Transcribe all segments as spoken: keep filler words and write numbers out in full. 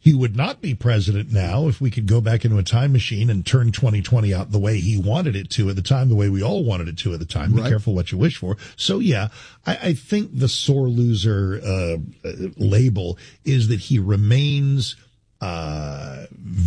He would not be president now if we could go back into a time machine and turn twenty twenty out the way he wanted it to at the time, the way we all wanted it to at the time. Right. Be careful what you wish for. So, yeah, I, I think the sore loser uh, label is that he remains uh,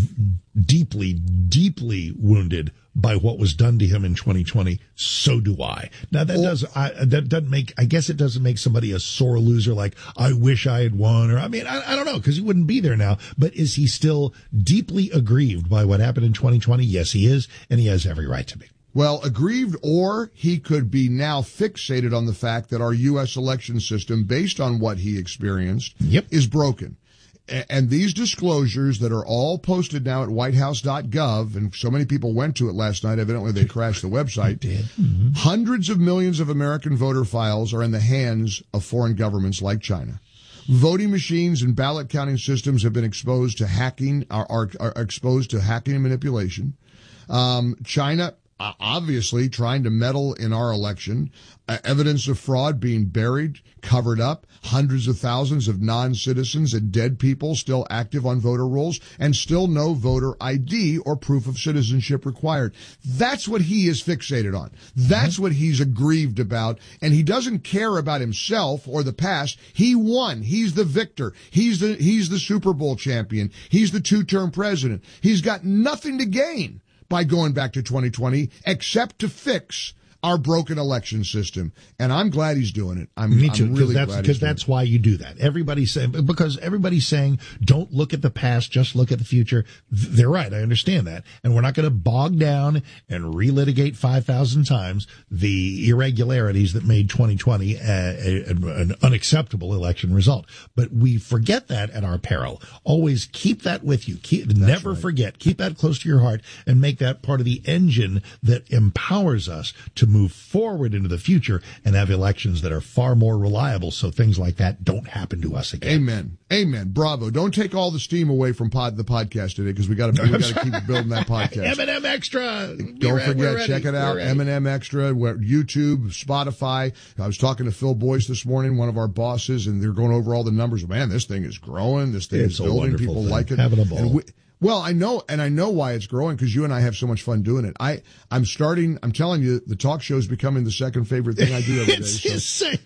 deeply, deeply wounded by what was done to him in twenty twenty. So do I. Now that well, does I, that doesn't make. I guess it doesn't make somebody a sore loser. Like I wish I had won, or I mean, I, I don't know, because he wouldn't be there now. But is he still deeply aggrieved by what happened in twenty twenty? Yes, he is, and he has every right to be. Well, aggrieved, or he could be now fixated on the fact that our U S election system, based on what he experienced, yep. is broken. And these disclosures that are all posted now at white house dot gov, and so many people went to it last night, evidently they crashed the website. Did. Mm-hmm. Hundreds of millions of American voter files are in the hands of foreign governments like China. Voting machines and ballot counting systems have been exposed to hacking, are, are, are exposed to hacking and manipulation. Um, China, uh, obviously trying to meddle in our election. Uh, evidence of fraud being buried, covered up, hundreds of thousands of non-citizens and dead people still active on voter rolls, and still no voter I D or proof of citizenship required. That's what he is fixated on. That's what he's aggrieved about, and he doesn't care about himself or the past. He won. He's the victor. He's the, he's the Super Bowl champion. He's the two-term president. He's got nothing to gain by going back to twenty twenty except to fix our broken election system. And I'm glad he's doing it. I'm, Me too, I'm really that's, glad because he's doing that's it. why you do that. Everybody's saying, because everybody's saying, don't look at the past, just look at the future. They're right. I understand that. And we're not going to bog down and relitigate five thousand times the irregularities that made twenty twenty a, a, an unacceptable election result. But we forget that at our peril. Always keep that with you. Keep, never right. forget. Keep that close to your heart and make that part of the engine that empowers us to move forward into the future and have elections that are far more reliable, so things like that don't happen to us again. Amen. Amen. Bravo. Don't take all the steam away from pod, the podcast today, because we got to we got to keep building that podcast. M and M Extra. Don't re- forget, check it out. M and M Extra, YouTube, Spotify. I was talking to Phil Boyce this morning, one of our bosses, and they're going over all the numbers. Man, this thing is growing. This thing it's is building. People thing. like it. Having a ball. Well, I know, and I know why it's growing, because you and I have so much fun doing it. I, I'm starting, I'm telling you, the talk show is becoming the second favorite thing I do every day. it's, so. it's sick.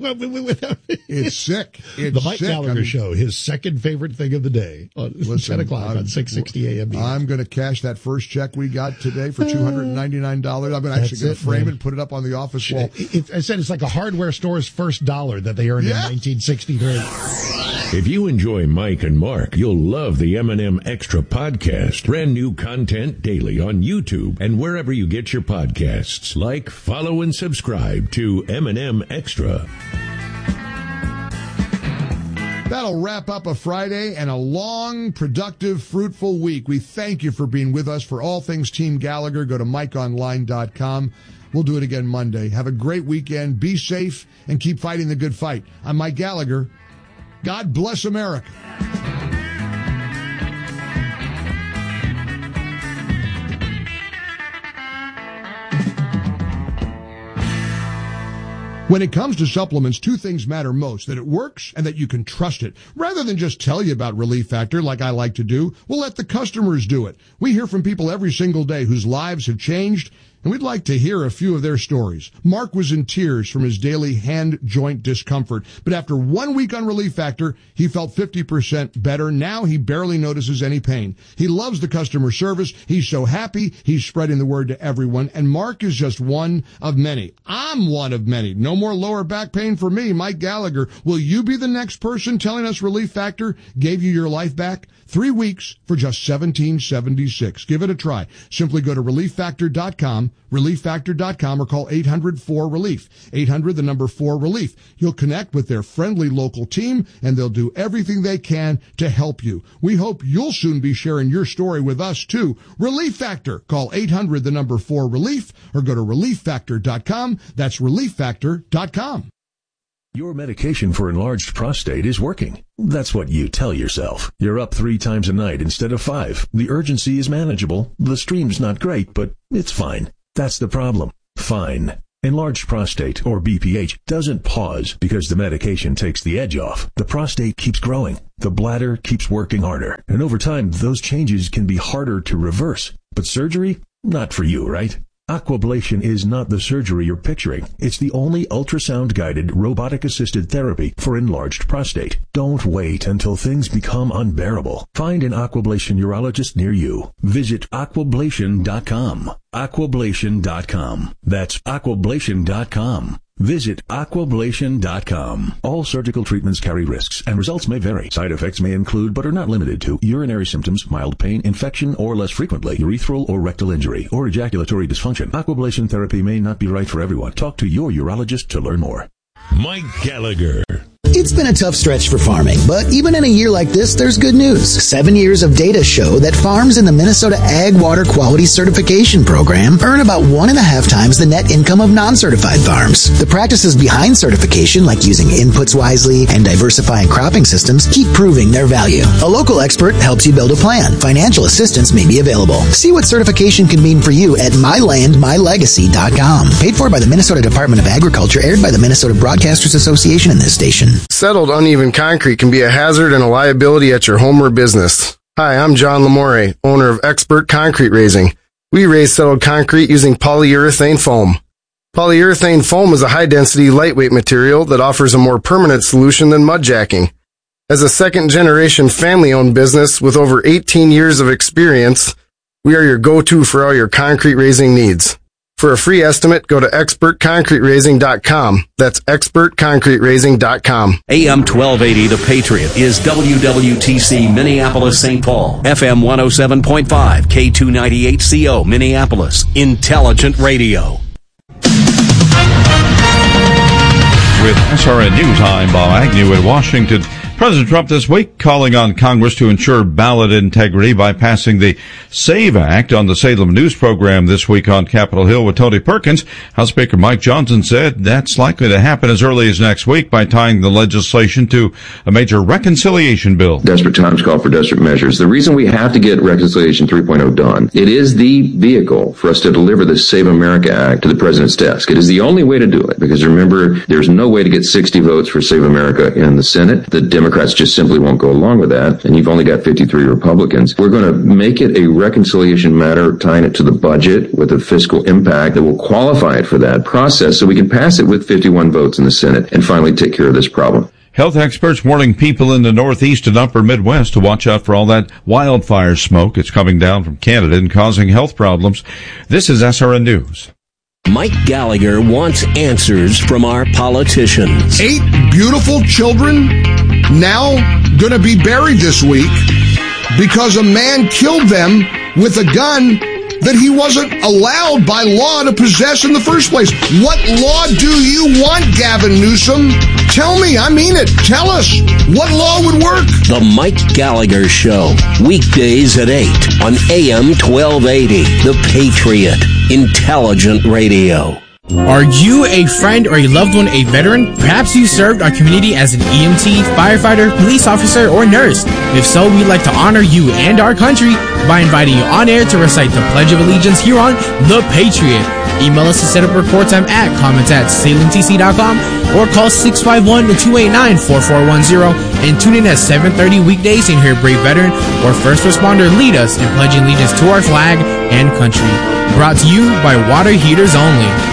It's sick. It's the Mike sick. Gallagher I mean, Show, his second favorite thing of the day, on listen, ten o'clock I'm, on six sixty A M. I'm going to cash that first check we got today for two hundred ninety-nine dollars. I'm actually going to frame man. it and put it up on the office wall. It, it, I said it's like a hardware store's first dollar that they earned yeah. in nineteen sixty-three. If you enjoy Mike and Mark, you'll love the M and M Extra podcast. Brand new content daily on YouTube and wherever you get your podcasts. Like, follow, and subscribe to M and M Extra. That'll wrap up a Friday and a long, productive, fruitful week. We thank you for being with us for all things Team Gallagher. Go to mike online dot com. We'll do it again Monday. Have a great weekend. Be safe and keep fighting the good fight. I'm Mike Gallagher. God bless America. When it comes to supplements, two things matter most: that it works and that you can trust it. Rather than just tell you about Relief Factor like I like to do, we'll let the customers do it. We hear from people every single day whose lives have changed, and we'd like to hear a few of their stories. Mark was in tears from his daily hand joint discomfort, but after one week on Relief Factor, he felt fifty percent better. Now he barely notices any pain. He loves the customer service. He's so happy. He's spreading the word to everyone, and Mark is just one of many. I'm one of many. No more lower back pain for me, Mike Gallagher. Will you be the next person telling us Relief Factor gave you your life back? Three weeks for just seventeen seventy-six. Give it a try. Simply go to relief factor dot com, relief factor dot com, or call eight hundred four relief. eight hundred, the number four relief. You'll connect with their friendly local team, and they'll do everything they can to help you. We hope you'll soon be sharing your story with us, too. Relief Factor. Call eight hundred, the number four relief, or go to relief factor dot com. That's relief factor dot com. Your medication for enlarged prostate is working. That's what you tell yourself. You're up three times a night instead of five. The urgency is manageable. The stream's not great, but it's fine. That's the problem. Fine. Enlarged prostate, or B P H, doesn't pause because the medication takes the edge off. The prostate keeps growing. The bladder keeps working harder. And over time, those changes can be harder to reverse. But surgery? Not for you, right? Aquablation is not the surgery you're picturing. It's the only ultrasound-guided, robotic-assisted therapy for enlarged prostate. Don't wait until things become unbearable. Find an Aquablation urologist near you. Visit aquablation dot com. aquablation dot com. That's aquablation dot com. Visit aquablation dot com. All surgical treatments carry risks, and results may vary. Side effects may include, but are not limited to, urinary symptoms, mild pain, infection, or less frequently, urethral or rectal injury, or ejaculatory dysfunction. Aquablation therapy may not be right for everyone. Talk to your urologist to learn more. Mike Gallagher. It's been a tough stretch for farming, but even in a year like this, there's good news. Seven years of data show that farms in the Minnesota Ag Water Quality Certification Program earn about one and a half times the net income of non-certified farms. The practices behind certification, like using inputs wisely and diversifying cropping systems, keep proving their value. A local expert helps you build a plan. Financial assistance may be available. See what certification can mean for you at my land my legacy dot com. Paid for by the Minnesota Department of Agriculture, aired by the Minnesota Broadcasters Association and this station. Settled uneven concrete can be a hazard and a liability at your home or business. Hi, I'm John Lamore, owner of Expert Concrete Raising. We raise settled concrete using polyurethane foam. Polyurethane foam is a high-density, lightweight material that offers a more permanent solution than mud jacking. As a second-generation family-owned business with over eighteen years of experience, we are your go-to for all your concrete raising needs. For a free estimate, go to expert concrete raising dot com. That's expert concrete raising dot com. A M twelve eighty, The Patriot, is W W T C Minneapolis, Saint Paul. F M one oh seven point five, K two ninety-eight C O, Minneapolis. Intelligent Radio. With S R N News, I'm Bob Agnew in Washington. President Trump this week calling on Congress to ensure ballot integrity by passing the SAVE Act on the Salem News program this week on Capitol Hill with Tony Perkins. House Speaker Mike Johnson said that's likely to happen as early as next week by tying the legislation to a major reconciliation bill. Desperate times call for desperate measures. The reason we have to get Reconciliation three point oh done, it is the vehicle for us to deliver the Save America Act to the president's desk. It is the only way to do it, because remember, there's no way to get sixty votes for Save America in the Senate. The Democrats Democrats just simply won't go along with that, and you've only got fifty-three Republicans. We're going to make it a reconciliation matter, tying it to the budget with a fiscal impact that will qualify it for that process so we can pass it with fifty-one votes in the Senate and finally take care of this problem. Health experts warning people in the Northeast and Upper Midwest to watch out for all that wildfire smoke. It's coming down from Canada and causing health problems. This is S R N News. Mike Gallagher wants answers from our politicians. Eight beautiful children now going to be buried this week because a man killed them with a gun that he wasn't allowed by law to possess in the first place. What law do you want, Gavin Newsom? Tell me, I mean it. Tell us, what law would work? The Mike Gallagher Show, weekdays at eight on A M twelve eighty, The Patriot, Intelligent Radio. Are you a friend or a loved one a veteran? Perhaps you served our community as an E M T, firefighter, police officer, or nurse. If so, we'd like to honor you and our country by inviting you on air to recite the Pledge of Allegiance here on The Patriot. Email us to set up report time at comments at salem t c dot com or call six five one, two eight nine, four four one zero and tune in at seven thirty weekdays and hear a brave veteran or first responder lead us in pledging allegiance to our flag and country. Brought to you by Water Heaters Only.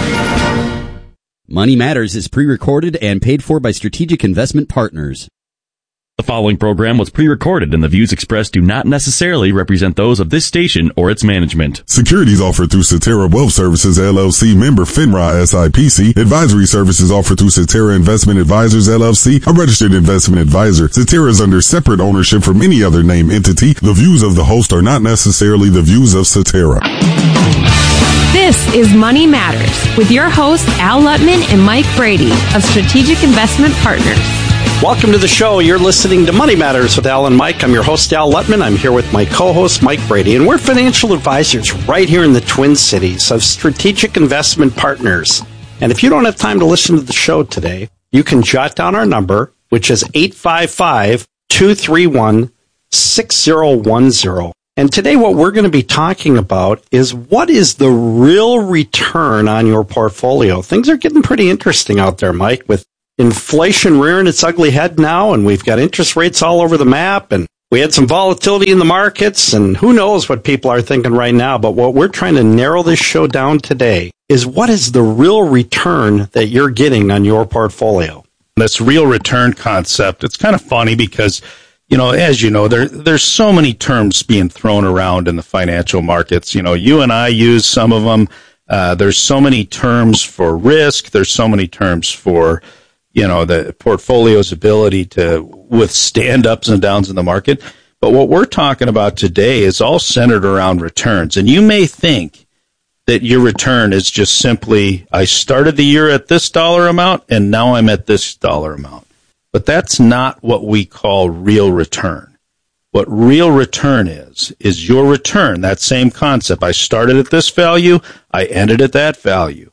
Money Matters is pre-recorded and paid for by Strategic Investment Partners. The following program was pre-recorded and the views expressed do not necessarily represent those of this station or its management. Securities offered through Cetera Wealth Services, L L C, member FINRA S I P C. Advisory services offered through Cetera Investment Advisors, L L C, a registered investment advisor. Cetera is under separate ownership from any other named entity. The views of the host are not necessarily the views of Cetera. This is Money Matters with your hosts Al Lutman and Mike Brady of Strategic Investment Partners. Welcome to the show. You're listening to Money Matters with Al and Mike. I'm your host, Al Lutman. I'm here with my co-host, Mike Brady, and we're financial advisors right here in the Twin Cities of Strategic Investment Partners. And if you don't have time to listen to the show today, you can jot down our number, which is eight five five, two three one, six zero one zero. And today what we're going to be talking about is what is the real return on your portfolio. Things are getting pretty interesting out there, Mike, with inflation rearing its ugly head now, and we've got interest rates all over the map, and we had some volatility in the markets, and who knows what people are thinking right now. But what we're trying to narrow this show down today is what is the real return that you're getting on your portfolio. This real return concept, it's kind of funny because, you know, as you know, there there's so many terms being thrown around in the financial markets. You know, you and I use some of them. Uh, there's so many terms for risk. There's so many terms for, you know, the portfolio's ability to withstand ups and downs in the market. But what we're talking about today is all centered around returns. And you may think that your return is just simply, I started the year at this dollar amount and now I'm at this dollar amount. But that's not what we call real return. What real return is, is your return, that same concept. I started at this value, I ended at that value.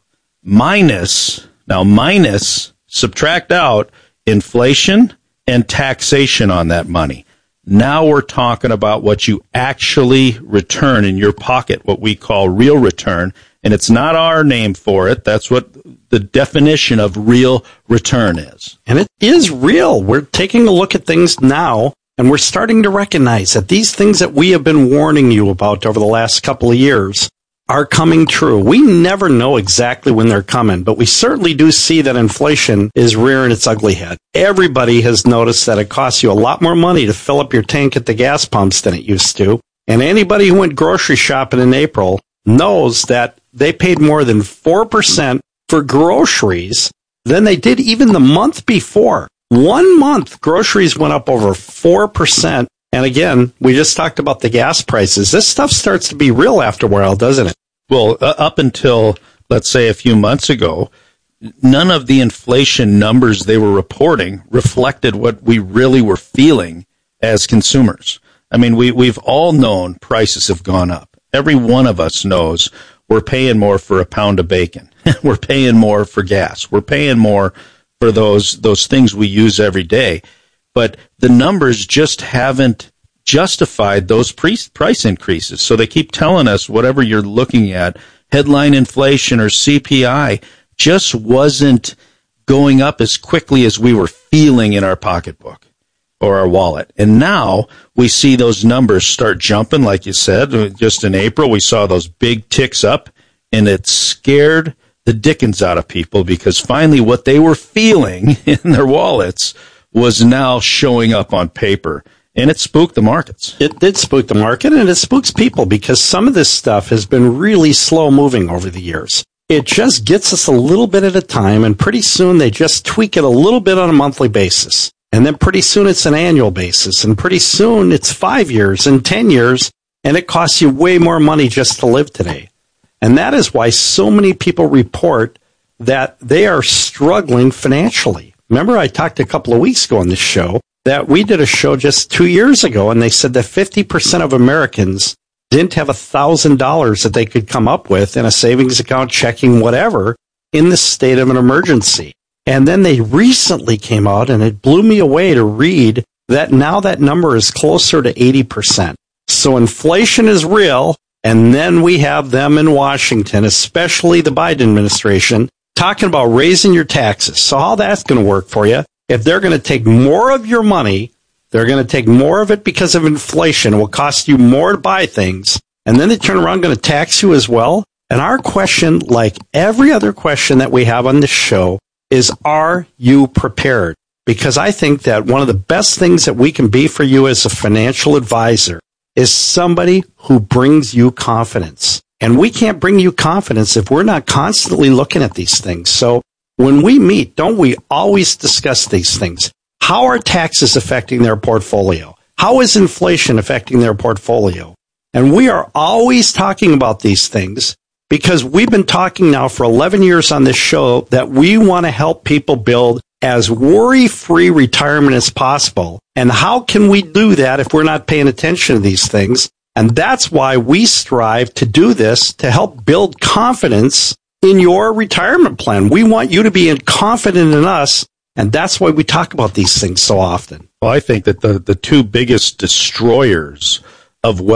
Minus, now minus, subtract out inflation and taxation on that money. Now we're talking about what you actually return in your pocket, what we call real return. And it's not our name for it. That's what the definition of real return is. And it is real. We're taking a look at things now, and we're starting to recognize that these things that we have been warning you about over the last couple of years are coming true. We never know exactly when they're coming, but we certainly do see that inflation is rearing its ugly head. Everybody has noticed that it costs you a lot more money to fill up your tank at the gas pumps than it used to. And anybody who went grocery shopping in April knows that they paid more than four percent for groceries than they did even the month before. One month, groceries went up over four percent. And again, we just talked about the gas prices. This stuff starts to be real after a while, doesn't it? Well, uh, up until, let's say, a few months ago, none of the inflation numbers they were reporting reflected what we really were feeling as consumers. I mean, we, we've all known prices have gone up. Every one of us knows we're paying more for a pound of bacon. We're paying more for gas. We're paying more for those those things we use every day. But the numbers just haven't justified those pre- price increases. So they keep telling us whatever you're looking at, headline inflation or C P I, just wasn't going up as quickly as we were feeling in our pocketbook or our wallet. And now we see those numbers start jumping, like you said. Just in April, we saw those big ticks up, and it scared the dickens out of people because finally what they were feeling in their wallets was now showing up on paper. And it spooked the markets. It did spook the market, and it spooks people because some of this stuff has been really slow moving over the years. It just gets us a little bit at a time, and pretty soon they just tweak it a little bit on a monthly basis. And then pretty soon it's an annual basis, and pretty soon it's five years and ten years, and it costs you way more money just to live today. And that is why so many people report that they are struggling financially. Remember, I talked a couple of weeks ago on this show that we did a show just two years ago, and they said that fifty percent of Americans didn't have one thousand dollars that they could come up with in a savings account, checking, whatever, in the state of an emergency. And then they recently came out, and it blew me away to read that now that number is closer to eighty percent. So inflation is real, and then we have them in Washington, especially the Biden administration, talking about raising your taxes. So how that's going to work for you? If they're going to take more of your money, they're going to take more of it because of inflation. It will cost you more to buy things. And then they turn around and going to tax you as well. And our question, like every other question that we have on this show, is are you prepared? Because I think that one of the best things that we can be for you as a financial advisor is somebody who brings you confidence. And we can't bring you confidence if we're not constantly looking at these things. So when we meet, don't we always discuss these things? How are taxes affecting their portfolio? How is inflation affecting their portfolio? And we are always talking about these things because we've been talking now for eleven years on this show that we want to help people build as worry-free retirement as possible. And how can we do that if we're not paying attention to these things? And that's why we strive to do this, to help build confidence in your retirement plan. We want you to be confident in us, and that's why we talk about these things so often. Well, I think that the, the two biggest destroyers of wealth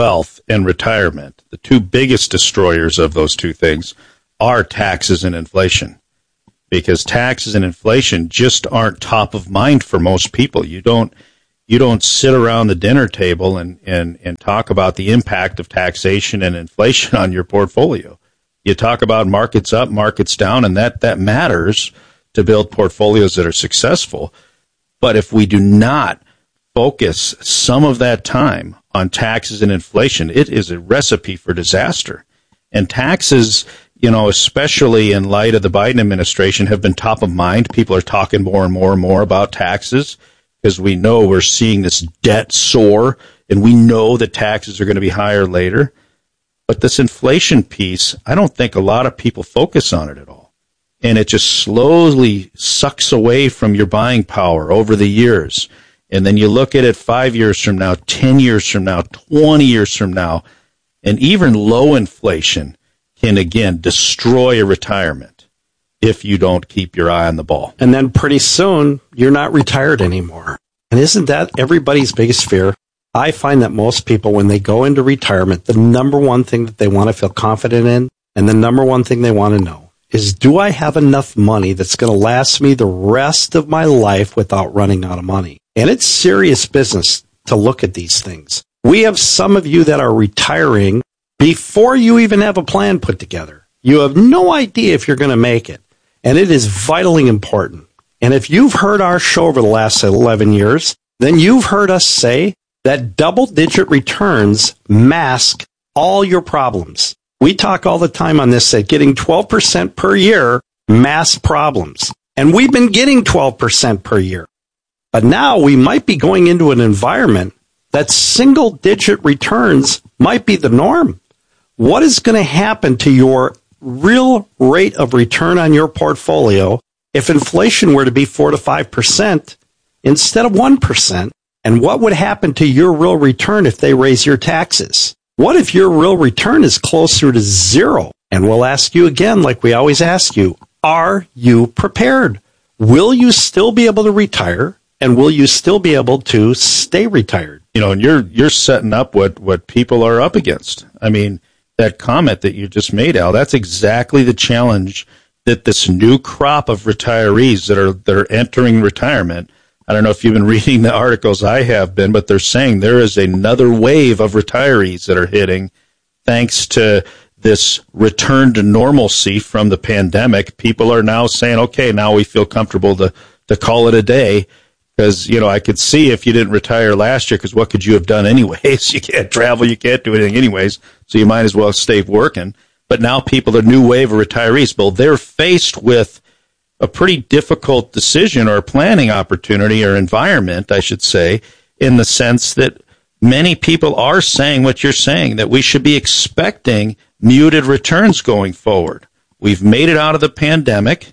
and retirement, the two biggest destroyers of those two things are taxes and inflation. Because taxes and inflation just aren't top of mind for most people. You don't you don't sit around the dinner table and, and, and talk about the impact of taxation and inflation on your portfolio. You talk about markets up, markets down, and that, that matters to build portfolios that are successful. But if we do not focus some of that time on taxes and inflation, it is a recipe for disaster. And taxes, you know, especially in light of the Biden administration, have been top of mind. People are talking more and more and more about taxes because we know we're seeing this debt soar, and we know that taxes are going to be higher later. But this inflation piece, I don't think a lot of people focus on it at all. And it just slowly sucks away from your buying power over the years. And then you look at it five years from now, ten years from now, twenty years from now, and even low inflation can, again, destroy a retirement if you don't keep your eye on the ball. And then pretty soon, you're not retired anymore. And isn't that everybody's biggest fear? I find that most people, when they go into retirement, the number one thing that they want to feel confident in, and the number one thing they want to know, is do I have enough money that's going to last me the rest of my life without running out of money? And it's serious business to look at these things. We have some of you that are retiring before you even have a plan put together. You have no idea if you're going to make it. And it is vitally important. And if you've heard our show over the last eleven years, then you've heard us say that double-digit returns mask all your problems. We talk all the time on this that getting twelve percent per year masks problems. And we've been getting twelve percent per year. But now we might be going into an environment that single-digit returns might be the norm. What is going to happen to your real rate of return on your portfolio if inflation were to be four to five percent instead of one percent? And what would happen to your real return if they raise your taxes? What if your real return is closer to zero? And we'll ask you again, like we always ask you, are you prepared? Will you still be able to retire? And will you still be able to stay retired? You know, and you're you're setting up what, what people are up against. I mean, that comment that you just made, Al, that's exactly the challenge that this new crop of retirees that are that are entering retirement. I don't know if you've been reading the articles I have been, but they're saying there is another wave of retirees that are hitting thanks to this return to normalcy from the pandemic. People are now saying, okay, now we feel comfortable to, to call it a day. Because, you know, I could see if you didn't retire last year, because what could you have done anyways? You can't travel, you can't do anything anyways, so you might as well stay working. But now people, a new wave of retirees, well, they're faced with a pretty difficult decision or planning opportunity or environment, I should say, in the sense that many people are saying what you're saying, that we should be expecting muted returns going forward. We've made it out of the pandemic.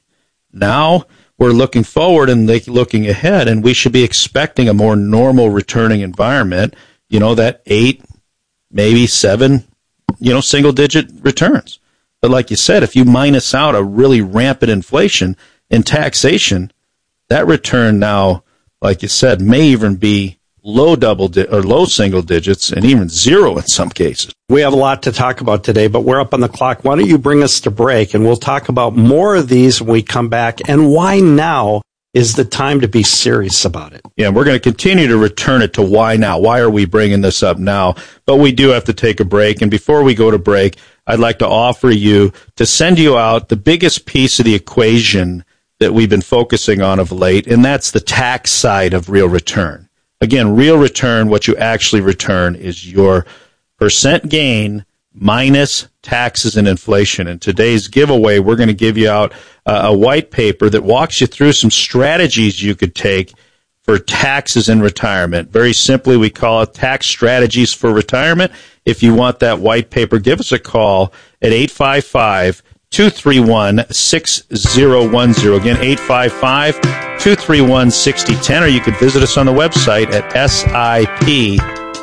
Now we're looking forward and looking ahead, and we should be expecting a more normal returning environment, you know, that eight, maybe seven, you know, single-digit returns. But like you said, if you minus out a really rampant inflation and taxation, that return now, like you said, may even be low double di- or low single digits and even zero in some cases. We have a lot to talk about today, but we're up on the clock. Why don't you bring us to break, and we'll talk about more of these when we come back, and why now is the time to be serious about it. Yeah, we're going to continue to return it to why now. Why are we bringing this up now? But we do have to take a break, and before we go to break, I'd like to offer you to send you out the biggest piece of the equation that we've been focusing on of late, and that's the tax side of real return. Again, real return, what you actually return is your percent gain minus taxes and inflation. In today's giveaway, we're going to give you out uh, a white paper that walks you through some strategies you could take for taxes in retirement. Very simply, we call it Tax Strategies for Retirement. If you want that white paper, give us a call at eight five five, two three one, six zero one zero. Again, eight five five, two three one, six zero one zero, or you could visit us on the website at S I P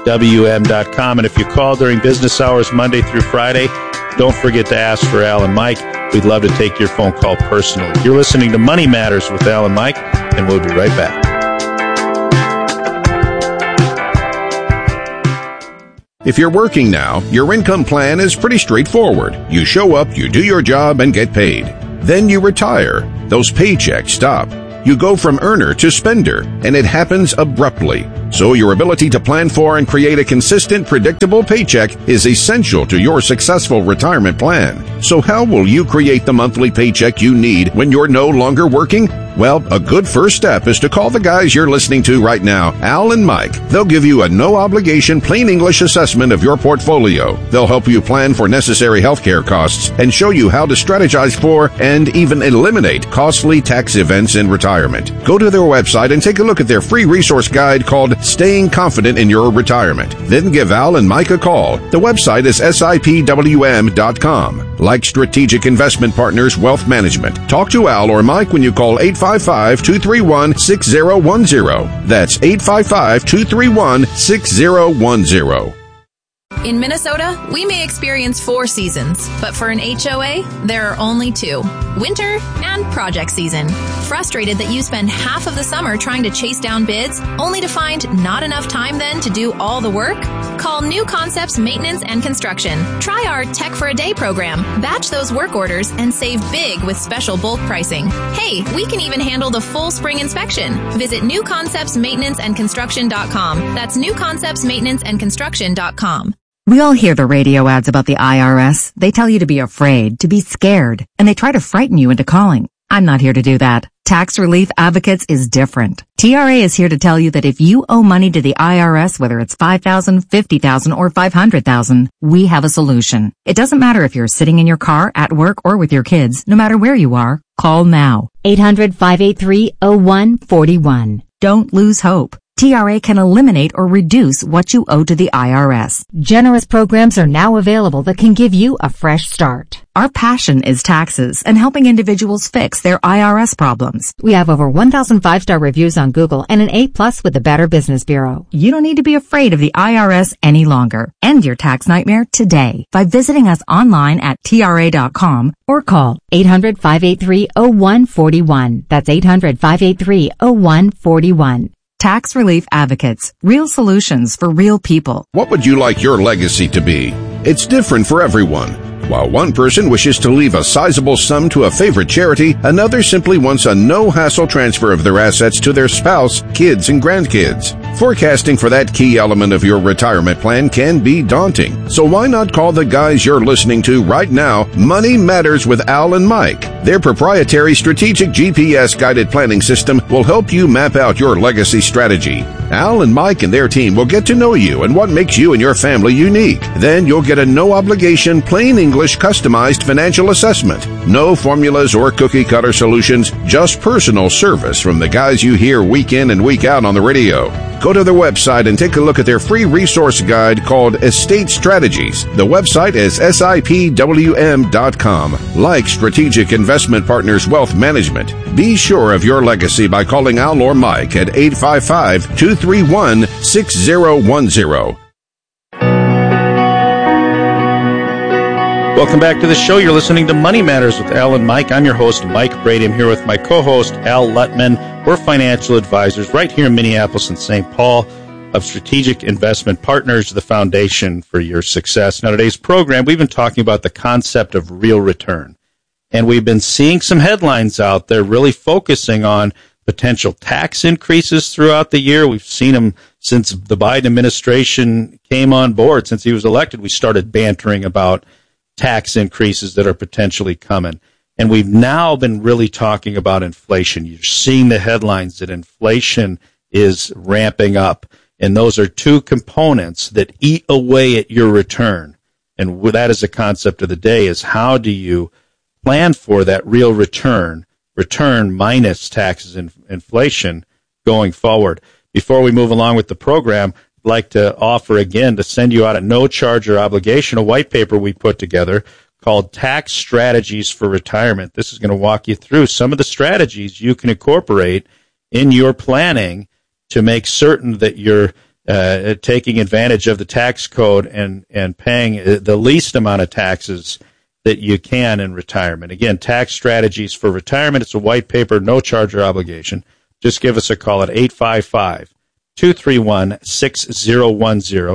W M dot com. And if you call during business hours Monday through Friday, don't forget to ask for Al and Mike. We'd love to take your phone call personally. You're listening to Money Matters with Al and Mike, and we'll be right back. If you're working now, your income plan is pretty straightforward. You show up, you do your job, and get paid. Then you retire. Those paychecks stop. You go from earner to spender, and it happens abruptly. So your ability to plan for and create a consistent, predictable paycheck is essential to your successful retirement plan. So how will you create the monthly paycheck you need when you're no longer working? Well, a good first step is to call the guys you're listening to right now, Al and Mike. They'll give you a no-obligation, plain English assessment of your portfolio. They'll help you plan for necessary healthcare costs and show you how to strategize for and even eliminate costly tax events in retirement. Go to their website and take a look at their free resource guide called Staying Confident in Your Retirement. Then give Al and Mike a call. The website is S I P W M dot com. Like Strategic Investment Partners Wealth Management. Talk to Al or Mike when you call eight five five, two three one, six zero one zero. That's eight five five, two three one, six zero one zero. In Minnesota, we may experience four seasons, but for an H O A, there are only two. Winter and project season. Frustrated that you spend half of the summer trying to chase down bids, only to find not enough time then to do all the work? Call New Concepts Maintenance and Construction. Try our Tech for a Day program. Batch those work orders and save big with special bulk pricing. Hey, we can even handle the full spring inspection. Visit new concepts maintenance and construction dot com. That's new concepts maintenance and construction dot com. We all hear the radio ads about the I R S. They tell you to be afraid, to be scared, and they try to frighten you into calling. I'm not here to do that. Tax Relief Advocates is different. T R A is here to tell you that if you owe money to the I R S, whether it's five thousand dollars, fifty thousand dollars, or five hundred thousand dollars, we have a solution. It doesn't matter if you're sitting in your car, at work, or with your kids. No matter where you are, call now. eight hundred, five eight three, oh one four one. Don't lose hope. T R A can eliminate or reduce what you owe to the I R S. Generous programs are now available that can give you a fresh start. Our passion is taxes and helping individuals fix their I R S problems. We have over one thousand five-star reviews on Google and an A plus with the Better Business Bureau. You don't need to be afraid of the I R S any longer. End your tax nightmare today by visiting us online at T R A dot com or call eight hundred, five eight three, oh one four one. That's eight hundred, five eight three, oh one four one. Tax Relief Advocates. Real solutions for real people. What would you like your legacy to be? It's different for everyone. While one person wishes to leave a sizable sum to a favorite charity, another simply wants a no-hassle transfer of their assets to their spouse, kids, and grandkids. Forecasting for that key element of your retirement plan can be daunting. So why not call the guys you're listening to right now, Money Matters with Al and Mike. Their proprietary strategic G P S-guided planning system will help you map out your legacy strategy. Al and Mike and their team will get to know you and what makes you and your family unique. Then you'll get a no-obligation, plain English, customized financial assessment. No formulas or cookie-cutter solutions, just personal service from the guys you hear week in and week out on the radio. Go to their website and take a look at their free resource guide called Estate Strategies. The website is S I P W M dot com. Like Strategic Investment Partners Wealth Management, be sure of your legacy by calling Al or Mike at eight five five, two three one, six zero one zero. Welcome back to the show. You're listening to Money Matters with Al and Mike. I'm your host, Mike Brady. I'm here with my co-host, Al Lutman. We're financial advisors right here in Minneapolis and Saint Paul of Strategic Investment Partners, the foundation for your success. Now, today's program, we've been talking about the concept of real return. And we've been seeing some headlines out there really focusing on potential tax increases throughout the year. We've seen them since the Biden administration came on board. Since he was elected, we started bantering about tax increases that are potentially coming. And we've now been really talking about inflation. You're seeing the headlines that inflation is ramping up. And those are two components that eat away at your return. And that is the concept of the day, is how do you plan for that real return, return minus taxes and inflation going forward. Before we move along with the program, I'd like to offer again to send you out at no charge or obligation a white paper we put together called Tax Strategies for Retirement. This is going to walk you through some of the strategies you can incorporate in your planning to make certain that you're uh, taking advantage of the tax code and, and paying the least amount of taxes that you can in retirement. Again, Tax Strategies for Retirement. It's a white paper, no charge or obligation. Just give us a call at eight five five, two three one, six zero one zero.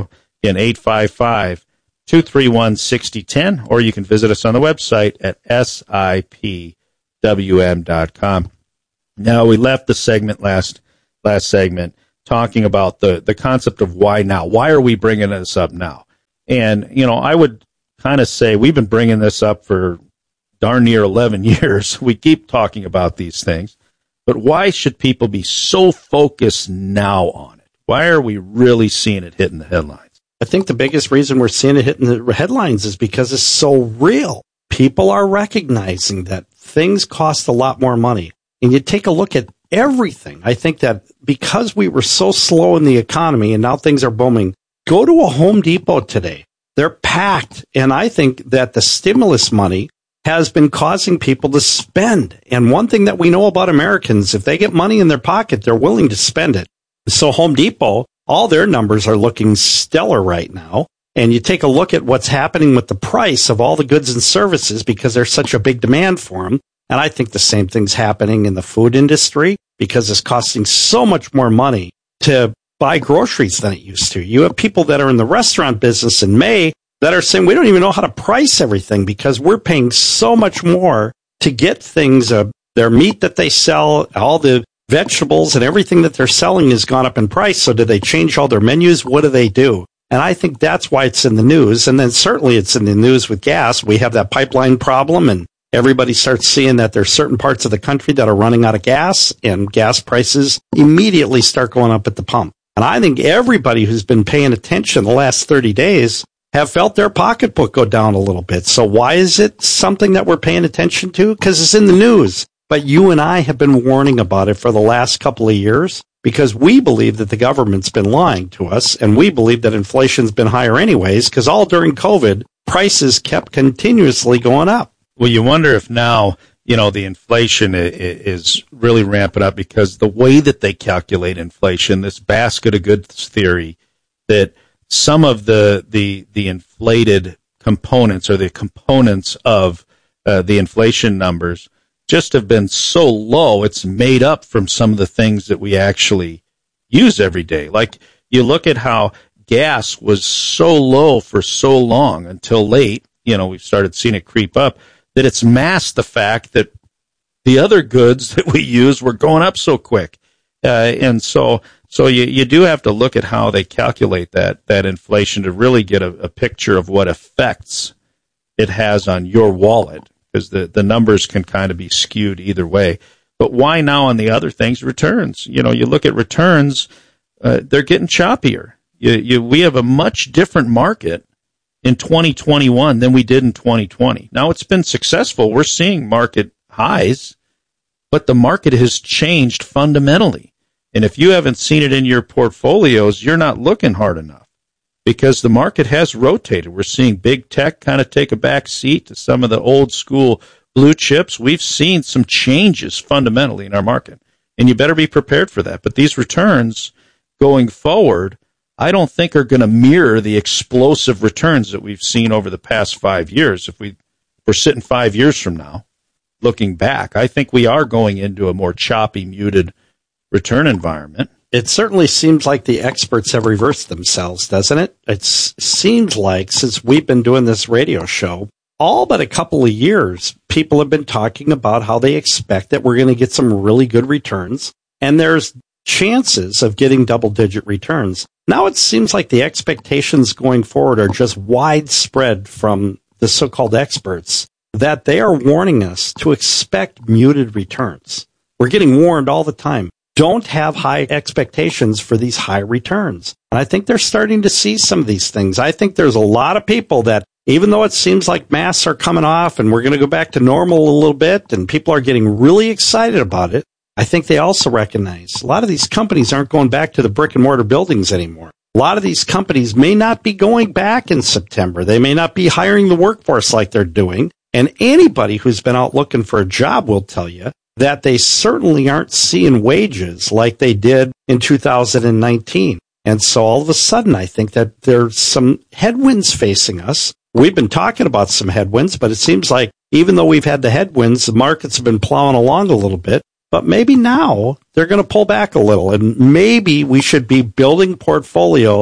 Again, eight five five, two three one, six zero one zero, or you can visit us on the website at S I P W M dot com. Now, we left the segment last last segment talking about the, the concept of why now. Why are we bringing this up now? And, you know, I would kind of say we've been bringing this up for darn near eleven years. We keep talking about these things. But why should people be so focused now on it? Why are we really seeing it hitting the headlines? I think the biggest reason we're seeing it hitting the headlines is because it's so real. People are recognizing that things cost a lot more money. And you take a look at everything. I think that because we were so slow in the economy and now things are booming, go to a Home Depot today. They're packed. And I think that the stimulus money has been causing people to spend. And one thing that we know about Americans, if they get money in their pocket, they're willing to spend it. So Home Depot, all their numbers are looking stellar right now. And you take a look at what's happening with the price of all the goods and services because there's such a big demand for them. And I think the same thing's happening in the food industry because it's costing so much more money to buy groceries than it used to. You have people that are in the restaurant business in May that are saying we don't even know how to price everything because we're paying so much more to get things, uh, their meat that they sell, all the vegetables and everything that they're selling has gone up in price. So do they change all their menus? What do they do? And I think that's why it's in the news. And then certainly it's in the news with gas. We have that pipeline problem and everybody starts seeing that there's certain parts of the country that are running out of gas and gas prices immediately start going up at the pump. And I think everybody who's been paying attention the last thirty days have felt their pocketbook go down a little bit. So why is it something that we're paying attention to? Because it's in the news. But you and I have been warning about it for the last couple of years because we believe that the government's been lying to us, and we believe that inflation's been higher anyways because all during COVID, prices kept continuously going up. Well, you wonder if now, you know, the inflation is really ramping up because the way that they calculate inflation, this basket of goods theory, that some of the the, the inflated components or the components of uh, the inflation numbers just have been so low, it's made up from some of the things that we actually use every day. Like you look at how gas was so low for so long until late, you know, we've started seeing it creep up, that it's masked the fact that the other goods that we use were going up so quick. Uh, and so so you, you do have to look at how they calculate that, that inflation to really get a, a picture of what effects it has on your wallet. Because the, the numbers can kind of be skewed either way. But why now on the other things? Returns. You know, you look at returns, uh, they're getting choppier. You, you, we have a much different market in twenty twenty-one than we did in twenty twenty. Now, it's been successful. We're seeing market highs, but the market has changed fundamentally. And if you haven't seen it in your portfolios, you're not looking hard enough. Because the market has rotated. We're seeing big tech kind of take a back seat to some of the old school blue chips. We've seen some changes fundamentally in our market, and you better be prepared for that. But these returns going forward, I don't think are going to mirror the explosive returns that we've seen over the past five years. If we, we're sitting five years from now, looking back, I think we are going into a more choppy, muted return environment. It certainly seems like the experts have reversed themselves, doesn't it? It seems like since we've been doing this radio show, all but a couple of years, people have been talking about how they expect that we're going to get some really good returns, and there's chances of getting double-digit returns. Now it seems like the expectations going forward are just widespread from the so-called experts that they are warning us to expect muted returns. We're getting warned all the time. Don't have high expectations for these high returns. And I think they're starting to see some of these things. I think there's a lot of people that, even though it seems like masks are coming off and we're going to go back to normal a little bit and people are getting really excited about it, I think they also recognize a lot of these companies aren't going back to the brick and mortar buildings anymore. A lot of these companies may not be going back in September. They may not be hiring the workforce like they're doing. And anybody who's been out looking for a job will tell you that they certainly aren't seeing wages like they did in two thousand nineteen. And so all of a sudden, I think that there's some headwinds facing us. We've been talking about some headwinds, but it seems like even though we've had the headwinds, the markets have been plowing along a little bit. But maybe now they're going to pull back a little, and maybe we should be building portfolios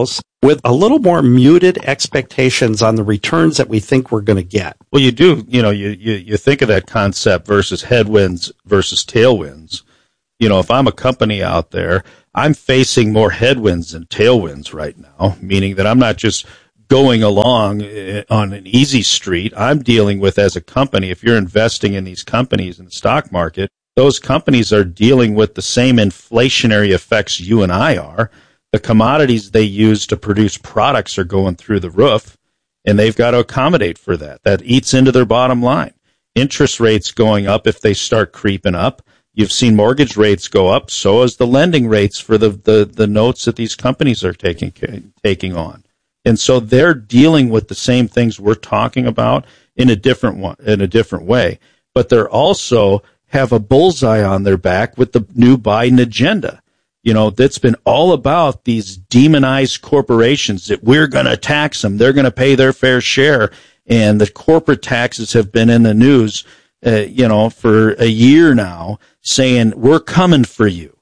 with a little more muted expectations on the returns that we think we're going to get. Well, you do, you know, you, you, you think of that concept versus headwinds versus tailwinds. You know, if I'm a company out there, I'm facing more headwinds than tailwinds right now, meaning that I'm not just going along on an easy street. I'm dealing with, as a company, if you're investing in these companies in the stock market, those companies are dealing with the same inflationary effects you and I are. The commodities they use to produce products are going through the roof, and they've got to accommodate for that. That eats into their bottom line. Interest rates going up if they start creeping up. You've seen mortgage rates go up, so as the lending rates for the, the, the notes that these companies are taking taking on. And so they're dealing with the same things we're talking about in a different one, in a different way. But they're also have a bullseye on their back with the new Biden agenda. You know, that's been all about these demonized corporations that we're going to tax them. They're going to pay their fair share. And the corporate taxes have been in the news, uh, you know, for a year now, saying we're coming for you.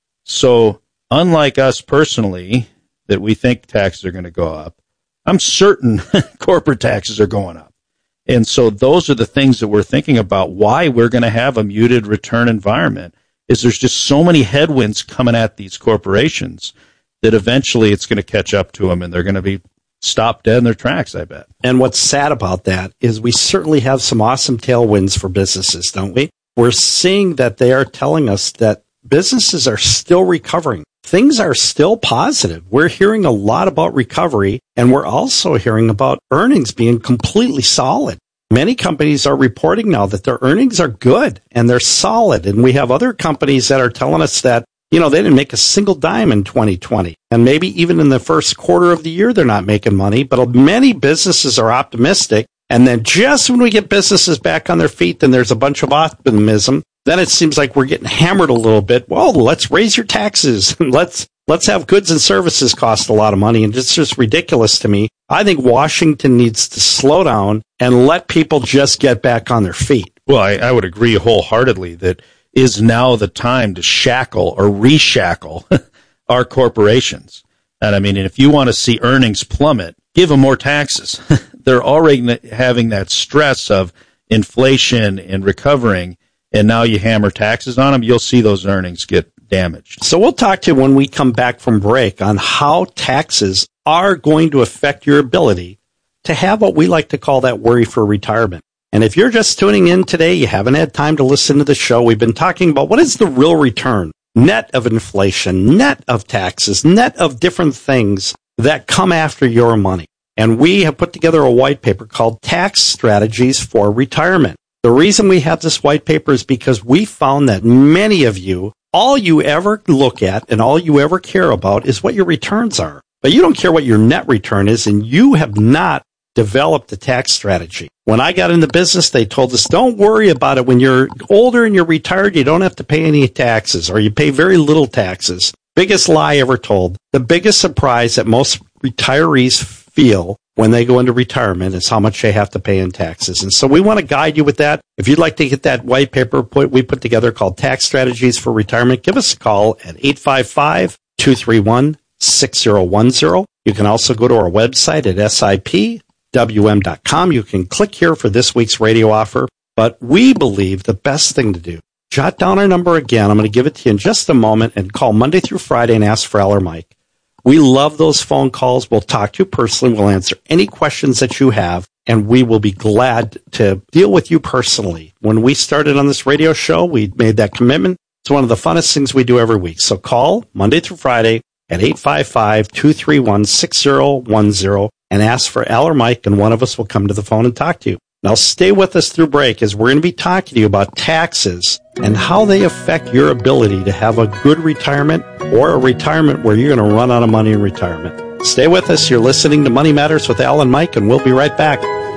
So unlike us personally, that we think taxes are going to go up, I'm certain corporate taxes are going up. And so those are the things that we're thinking about, why we're going to have a muted return environment, is there's just so many headwinds coming at these corporations that eventually it's going to catch up to them and they're going to be stopped dead in their tracks, I bet. And what's sad about that is we certainly have some awesome tailwinds for businesses, don't we? We're seeing that they are telling us that businesses are still recovering. Things are still positive. We're hearing a lot about recovery, and we're also hearing about earnings being completely solid. Many companies are reporting now that their earnings are good and they're solid. And we have other companies that are telling us that, you know, they didn't make a single dime in twenty twenty. And maybe even in the first quarter of the year, they're not making money. But many businesses are optimistic. And then just when we get businesses back on their feet, then there's a bunch of optimism. Then it seems like we're getting hammered a little bit. Well, let's raise your taxes. let's let's have goods and services cost a lot of money. And it's just ridiculous to me. I think Washington needs to slow down and let people just get back on their feet. Well, I, I would agree wholeheartedly that is now the time to shackle or reshackle our corporations. And I mean, if you want to see earnings plummet, give them more taxes. They're already having that stress of inflation and recovering. And now you hammer taxes on them, you'll see those earnings get damaged. So we'll talk to you when we come back from break on how taxes are going to affect your ability to have what we like to call that worry for retirement. And if you're just tuning in today, you haven't had time to listen to the show, we've been talking about what is the real return, net of inflation, net of taxes, net of different things that come after your money. And we have put together a white paper called Tax Strategies for Retirement. The reason we have this white paper is because we found that many of you, all you ever look at and all you ever care about is what your returns are. But you don't care what your net return is, and you have not developed a tax strategy. When I got into business, they told us, don't worry about it. When you're older and you're retired, you don't have to pay any taxes, or you pay very little taxes. Biggest lie ever told. The biggest surprise that most retirees feel when they go into retirement is how much they have to pay in taxes. And so we want to guide you with that. If you'd like to get that white paper put, we put together called Tax Strategies for Retirement, give us a call at eight five five, two three one, six zero one zero. You can also go to our website at S I P W M dot com. You can click here for this week's radio offer. But we believe the best thing to do, jot down our number again. I'm going to give it to you in just a moment, and call Monday through Friday and ask for Al or Mike. We love those phone calls. We'll talk to you personally. We'll answer any questions that you have, and we will be glad to deal with you personally. When we started on this radio show, we made that commitment. It's one of the funnest things we do every week. So call Monday through Friday at eight five five, two three one, six zero one zero and ask for Al or Mike, and one of us will come to the phone and talk to you. Now stay with us through break, as we're going to be talking to you about taxes and how they affect your ability to have a good retirement, or a retirement where you're going to run out of money in retirement. Stay with us. You're listening to Money Matters with Al and Mike, and we'll be right back.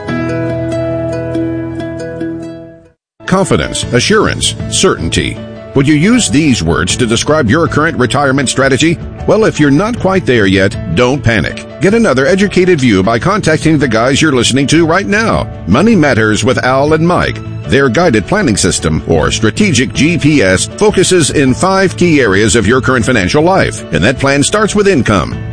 Confidence, assurance, certainty. Would you use these words to describe your current retirement strategy? Well, if you're not quite there yet, don't panic. Get another educated view by contacting the guys you're listening to right now. Money Matters with Al and Mike. Their guided planning system, or strategic G P S, focuses in five key areas of your current financial life, and that plan starts with income.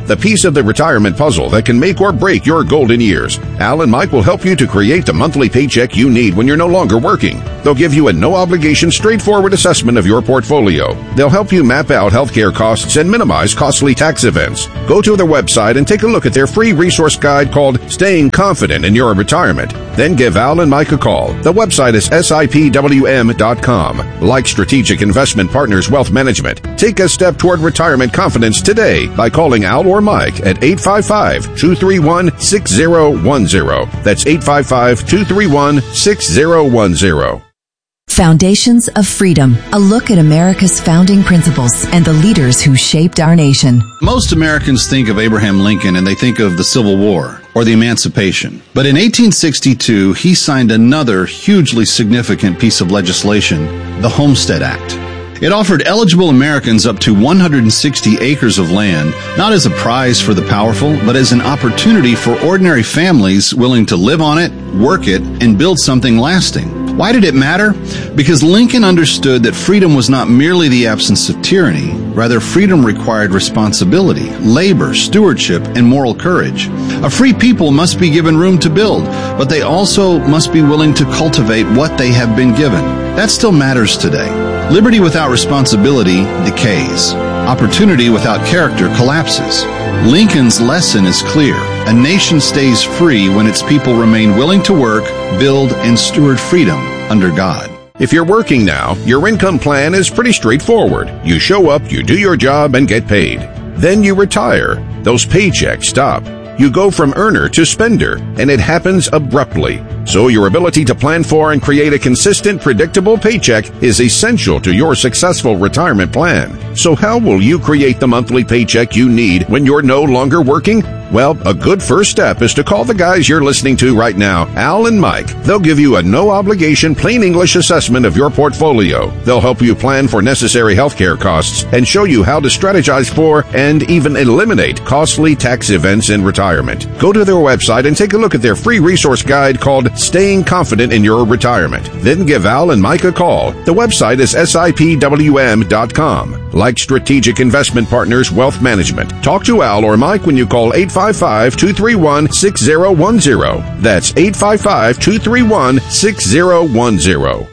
the piece of the retirement puzzle that can make or break your golden years. Al and Mike will help you to create the monthly paycheck you need when you're no longer working. They'll give you a no-obligation, straightforward assessment of your portfolio. They'll help you map out healthcare costs and minimize costly tax events. Go to their website and take a look at their free resource guide called Staying Confident in Your Retirement. Then give Al and Mike a call. The website is S I P W M dot com. Like Strategic Investment Partners Wealth Management, take a step toward retirement confidence today by calling Al or Mike at eight five five, two three one, six zero one zero. That's eight five five, two three one, six zero one zero. Foundations of Freedom, a look at America's founding principles and the leaders who shaped our nation. Most Americans think of Abraham Lincoln and they think of the Civil War or the Emancipation. But in eighteen sixty-two, he signed another hugely significant piece of legislation, the Homestead Act. It offered eligible Americans up to one hundred sixty acres of land, not as a prize for the powerful, but as an opportunity for ordinary families willing to live on it, work it, and build something lasting. Why did it matter? Because Lincoln understood that freedom was not merely the absence of tyranny. Rather, freedom required responsibility, labor, stewardship, and moral courage. A free people must be given room to build, but they also must be willing to cultivate what they have been given. That still matters today. Liberty without responsibility decays. Opportunity without character collapses. Lincoln's lesson is clear. A nation stays free when its people remain willing to work, build, and steward freedom under God. If you're working now, your income plan is pretty straightforward. You show up, you do your job, and get paid. Then you retire. Those paychecks stop. You go from earner to spender, and it happens abruptly. So your ability to plan for and create a consistent, predictable paycheck is essential to your successful retirement plan. So how will you create the monthly paycheck you need when you're no longer working? Well, a good first step is to call the guys you're listening to right now, Al and Mike. They'll give you a no-obligation, plain English assessment of your portfolio. They'll help you plan for necessary healthcare costs and show you how to strategize for and even eliminate costly tax events in retirement. Go to their website and take a look at their free resource guide called Staying Confident in Your Retirement. Then give Al and Mike a call. The website is S I P W M dot com. Like Strategic Investment Partners Wealth Management, talk to Al or Mike when you call eight five five, two three one, six zero one zero. That's eight five five, two three one, six zero one zero.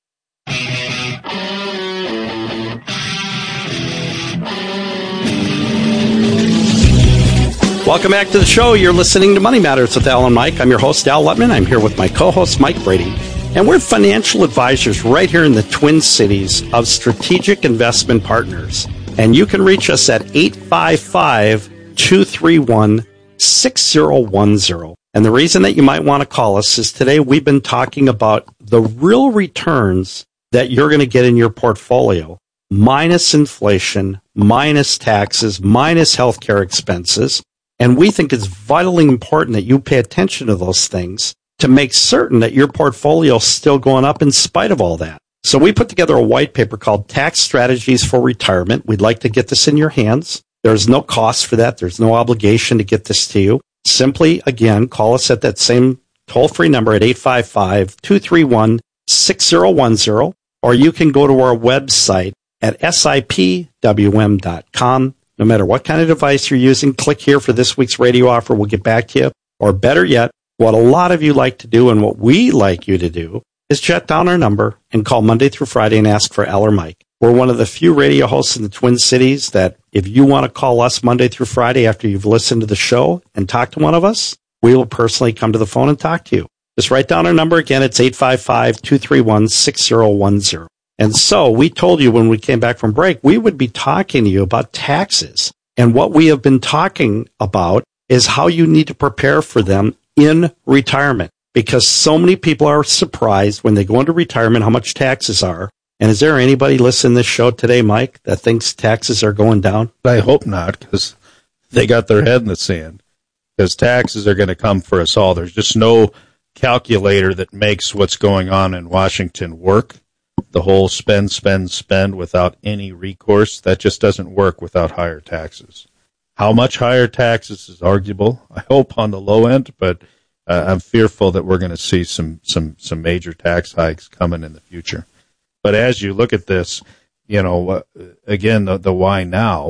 Welcome back to the show. You're listening to Money Matters with Al and Mike. I'm your host, Al Lutman. I'm here with my co-host, Mike Brady. And we're financial advisors right here in the Twin Cities of Strategic Investment Partners. And you can reach us at eight five five, two three one, six zero one zero. And the reason that you might want to call us is today we've been talking about the real returns that you're going to get in your portfolio, minus inflation, minus taxes, minus healthcare expenses. And we think it's vitally important that you pay attention to those things to make certain that your portfolio is still going up in spite of all that. So we put together a white paper called Tax Strategies for Retirement. We'd like to get this in your hands. There's no cost for that. There's no obligation to get this to you. Simply, again, call us at that same toll-free number at eight five five, two three one, six zero one zero, or you can go to our website at S I P W M dot com. No matter what kind of device you're using, click here for this week's radio offer. We'll get back to you. Or better yet, what a lot of you like to do and what we like you to do is jot down our number and call Monday through Friday and ask for Al or Mike. We're one of the few radio hosts in the Twin Cities that if you want to call us Monday through Friday after you've listened to the show and talk to one of us, we will personally come to the phone and talk to you. Just write down our number again. It's eight five five, two three one, six zero one zero. And so we told you when we came back from break, we would be talking to you about taxes. And what we have been talking about is how you need to prepare for them in retirement, because so many people are surprised when they go into retirement how much taxes are. And is there anybody listening to this show today, Mike, that thinks taxes are going down? I hope not, because they got their head in the sand. Because taxes are going to come for us all. There's just no calculator that makes what's going on in Washington work. The whole spend, spend, spend without any recourse, that just doesn't work without higher taxes. How much higher taxes is arguable, I hope, on the low end, but uh, I'm fearful that we're going to see some, some, some major tax hikes coming in the future. But as you look at this, you know, uh, again, the, the why now,